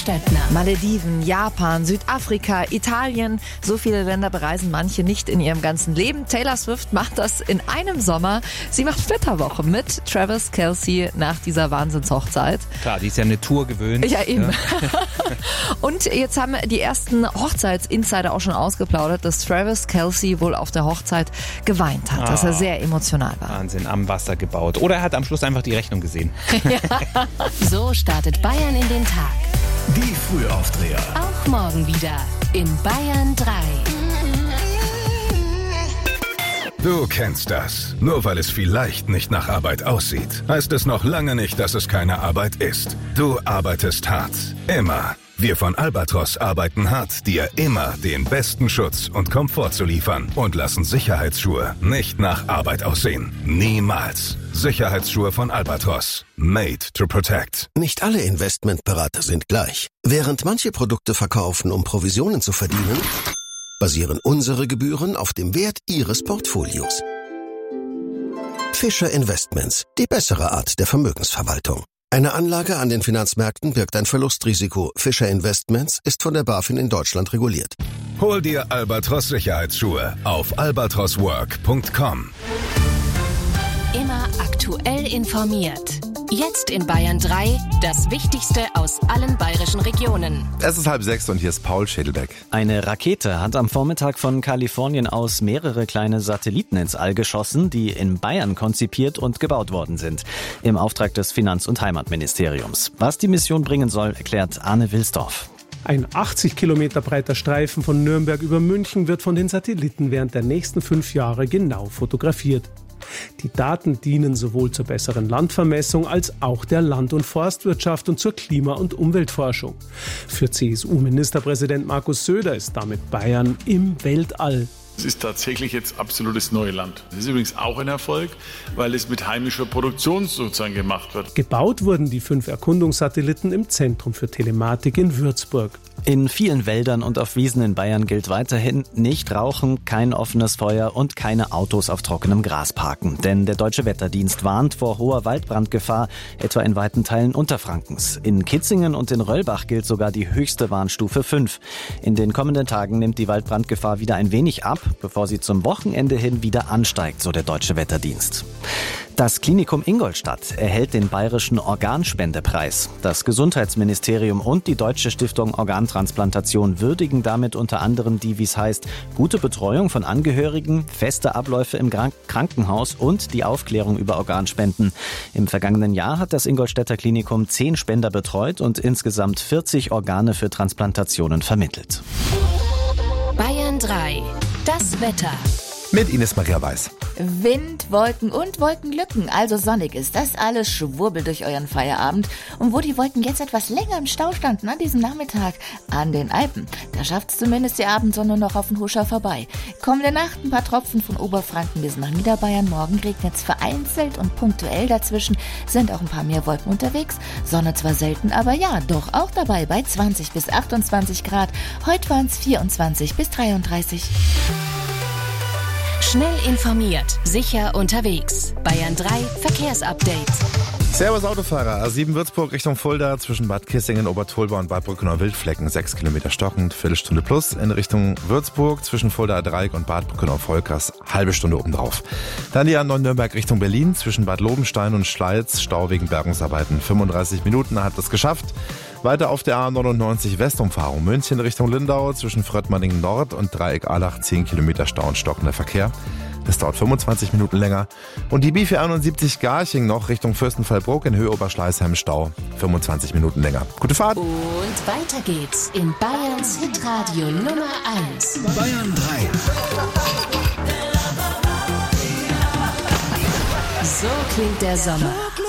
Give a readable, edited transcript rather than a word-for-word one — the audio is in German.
Stettner. Malediven, Japan, Südafrika, Italien. So viele Länder bereisen manche nicht in ihrem ganzen Leben. Taylor Swift macht das in einem Sommer. Sie macht Flitterwoche mit Travis Kelce nach dieser Wahnsinnshochzeit. Klar, die ist ja eine Tour gewöhnt. Ja, eben. Ne? Und jetzt haben die ersten Hochzeitsinsider auch schon ausgeplaudert, dass Travis Kelce wohl auf der Hochzeit geweint hat, dass er sehr emotional war. Wahnsinn, am Wasser gebaut. Oder er hat am Schluss einfach die Rechnung gesehen. So startet Bayern in den Tag. Die Frühaufdreher. Auch morgen wieder in Bayern 3. Du kennst das. Nur weil es vielleicht nicht nach Arbeit aussieht, heißt es noch lange nicht, dass es keine Arbeit ist. Du arbeitest hart. Immer. Wir von Albatros arbeiten hart, dir immer den besten Schutz und Komfort zu liefern und lassen Sicherheitsschuhe nicht nach Arbeit aussehen. Niemals. Sicherheitsschuhe von Albatros. Made to protect. Nicht alle Investmentberater sind gleich. Während manche Produkte verkaufen, um Provisionen zu verdienen, basieren unsere Gebühren auf dem Wert Ihres Portfolios. Fischer Investments, die bessere Art der Vermögensverwaltung. Eine Anlage an den Finanzmärkten birgt ein Verlustrisiko. Fischer Investments ist von der BaFin in Deutschland reguliert. Hol dir Albatros Sicherheitsschuhe auf albatroswork.com. Immer aktuell informiert. Jetzt in Bayern 3 das Wichtigste aus allen bayerischen Regionen. Es ist 5:30 und hier ist Paul Schädelbeck. Eine Rakete hat am Vormittag von Kalifornien aus mehrere kleine Satelliten ins All geschossen, die in Bayern konzipiert und gebaut worden sind. Im Auftrag des Finanz- und Heimatministeriums. Was die Mission bringen soll, erklärt Arne Wilsdorf. Ein 80 Kilometer breiter Streifen von Nürnberg über München wird von den Satelliten während der nächsten 5 Jahre genau fotografiert. Die Daten dienen sowohl zur besseren Landvermessung als auch der Land- und Forstwirtschaft und zur Klima- und Umweltforschung. Für CSU-Ministerpräsident Markus Söder ist damit Bayern im Weltall. Es ist tatsächlich jetzt absolutes Neuland. Das ist übrigens auch ein Erfolg, weil es mit heimischer Produktion sozusagen gemacht wird. Gebaut wurden die 5 Erkundungssatelliten im Zentrum für Telematik in Würzburg. In vielen Wäldern und auf Wiesen in Bayern gilt weiterhin: nicht rauchen, kein offenes Feuer und keine Autos auf trockenem Gras parken. Denn der Deutsche Wetterdienst warnt vor hoher Waldbrandgefahr, etwa in weiten Teilen Unterfrankens. In Kitzingen und in Röllbach gilt sogar die höchste Warnstufe 5. In den kommenden Tagen nimmt die Waldbrandgefahr wieder ein wenig ab, bevor sie zum Wochenende hin wieder ansteigt, so der Deutsche Wetterdienst. Das Klinikum Ingolstadt erhält den Bayerischen Organspendepreis. Das Gesundheitsministerium und die Deutsche Stiftung Organtransplantation würdigen damit unter anderem die, wie es heißt, gute Betreuung von Angehörigen, feste Abläufe im Krankenhaus und die Aufklärung über Organspenden. Im vergangenen Jahr hat das Ingolstädter Klinikum 10 Spender betreut und insgesamt 40 Organe für Transplantationen vermittelt. Bayern 3. Das Wetter. Mit Ines Maria Weiß. Wind, Wolken und Wolkenlücken, also sonnig ist das alles, schwurbelt durch euren Feierabend. Und wo die Wolken jetzt etwas länger im Stau standen an diesem Nachmittag, an den Alpen, da schafft's zumindest die Abendsonne noch auf den Huscher vorbei. Kommende Nacht ein paar Tropfen von Oberfranken bis nach Niederbayern, morgen regnet's vereinzelt und punktuell, dazwischen sind auch ein paar mehr Wolken unterwegs. Sonne zwar selten, aber ja, doch auch dabei bei 20 bis 28 Grad. Heute waren's 24 bis 33. Schnell informiert, sicher unterwegs. Bayern 3 Verkehrsupdate. Servus Autofahrer, A7 Würzburg Richtung Fulda, zwischen Bad Kissingen, Obertolba und Bad Brückenau-Wildflecken, 6 Kilometer stockend, Viertelstunde plus. In Richtung Würzburg, zwischen Fulda Dreieck und Bad Brückenau-Volkers, halbe Stunde obendrauf. Dann die A9 Nürnberg Richtung Berlin, zwischen Bad Lobenstein und Schleiz, Stau wegen Bergungsarbeiten, 35 Minuten, hat es geschafft. Weiter auf der A99 Westumfahrung, München Richtung Lindau, zwischen Fröttmanningen Nord und Dreieck Allach, 10 Kilometer Stau und stockender Verkehr. Das dauert 25 Minuten länger. Und die B471 Garching noch Richtung Fürstenfeldbruck in Höhe Oberschleißheim Stau. 25 Minuten länger. Gute Fahrt! Und weiter geht's in Bayerns Hitradio Nummer 1. Bayern 3. So klingt der Sommer.